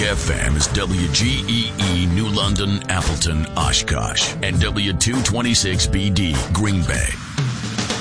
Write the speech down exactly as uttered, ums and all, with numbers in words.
F M is W G E E New London, Appleton, Oshkosh, and W two twenty-six B D Green Bay.